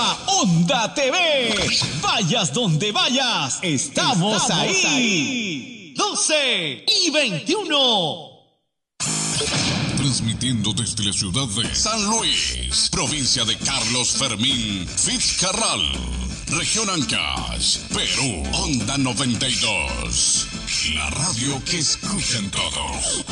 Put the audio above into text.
Nueva Onda TV. Vayas donde vayas, estamos ahí. 12:21. Transmitiendo desde la ciudad de San Luis, provincia de Carlos Fermín Fitzcarral, región Ancash, Perú. Onda 92, la radio que escuchan todos.